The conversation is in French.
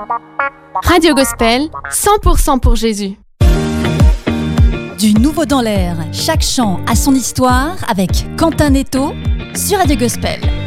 Radio Gospel, 100% pour Jésus. Du nouveau dans l'air, chaque chant a son histoire avec Quentin Netto sur Radio Gospel.